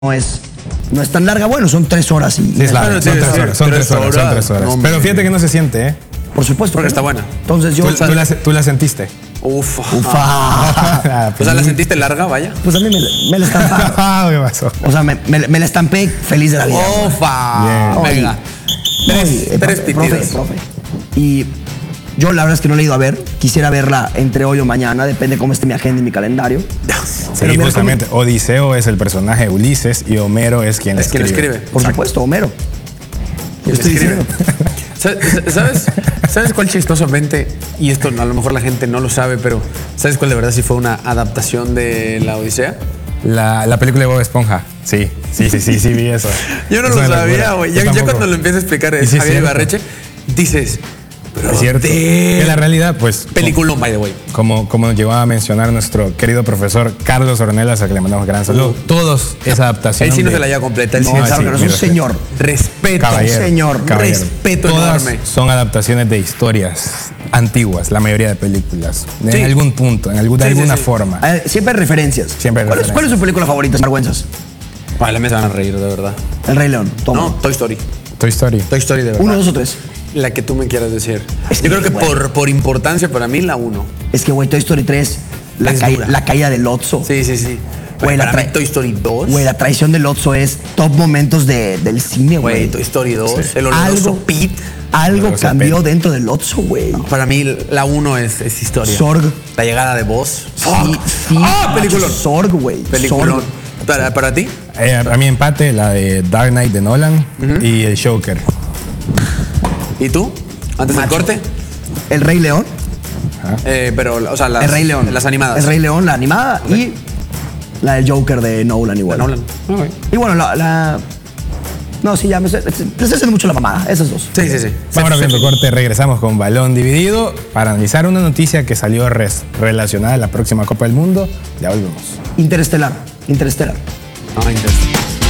no es tan larga. Bueno, son 3 horas y... Sí, es larga, son 3 horas. No, pero fíjate que no se siente, ¿eh? Por supuesto. Porque está buena. Entonces yo... ¿Tú la sentiste? Ufa. O sea, ¿la sentiste larga, vaya? Pues a mí me la estampé. ¿Qué pasó? O sea, me la estampé feliz de la vida. ¡Ufa! Venga. Tres pitidos. Profe. Y yo la verdad es que no la he ido a ver. Quisiera verla entre hoy o mañana. Depende cómo esté mi agenda y mi calendario. Sí, justamente Odiseo es el personaje de Ulises y Homero es quien escribe. Por supuesto, Homero. Yo estoy diciendo. ¿Sabes cuál chistosamente? Y esto a lo mejor la gente no lo sabe, pero ¿sabes cuál de verdad sí fue una adaptación de la Odisea? La película de Bob Esponja. Sí, vi eso. Yo no lo sabía, güey. Ya cuando lo empieza a explicar Javier Ibarreche, dices... Es cierto. Que la realidad, pues... Peliculón, by the way. Como nos llegó a mencionar nuestro querido profesor Carlos Ornelas, a que le mandamos gran saludo. Todos esa adaptación. Él sí no se la lleva completa. Él sí, claro, es un señor. Respeto. Caballero, señor. Caballero. Respeto todas enorme. Son adaptaciones de historias antiguas, la mayoría de películas. En algún punto, de alguna forma. Siempre hay referencias. ¿Cuál es su película favorita, sin vergüenzas? Vale, me van a reír, de verdad. El Rey León. Toma. No, Toy Story. Toy Story, de verdad. 1, 2 o 3. La que tú me quieras decir. Yo creo que por importancia para mí la 1. Es que, güey, Toy Story 3, la caída del Lotso. Sí. Güey, para mí Toy Story 2. Güey, la traición del Lotso es top momentos del cine, güey. Toy Story 2, sí. El oloroso Pete. Algo cambió dentro del Lotso, güey. No, para mí la 1 es historia. Sorg. La llegada de Buzz. Sí. Peliculón. Sorg, güey. Peliculón. ¿Para ti? A mí empate, la de Dark Knight de Nolan y el Joker. ¿Y tú? ¿Antes del corte? El Rey León. Pero, o sea, el Rey León. Las animadas. El Rey León, la animada y la del Joker de Nolan igual. Y bueno, no, sí, ya me estoy haciendo mucho la mamada, esas dos. Sí. Vamos a ver el corte, regresamos con Balón Dividido para analizar una noticia que salió relacionada a la próxima Copa del Mundo. Ya volvemos. Interestelar. Interesting.